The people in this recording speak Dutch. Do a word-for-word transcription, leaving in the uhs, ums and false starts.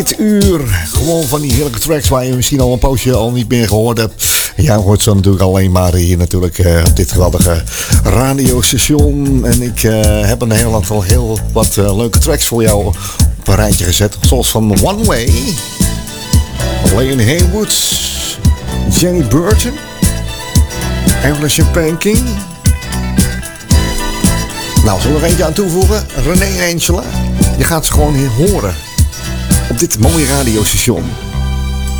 Dit uur, gewoon van die heerlijke tracks waar je misschien al een poosje al niet meer gehoord hebt. Ja, hoort zo natuurlijk alleen maar hier natuurlijk uh, op dit geweldige radiostation. En ik uh, heb een heel aantal heel wat uh, leuke tracks voor jou op een rijtje gezet. Zoals van One Way, Leon Haywood, Jenny Burton, Evelyn Champagne King. Nou, zullen we er eentje aan toevoegen? René en Angela. Je gaat ze gewoon hier horen op dit mooie radiostation.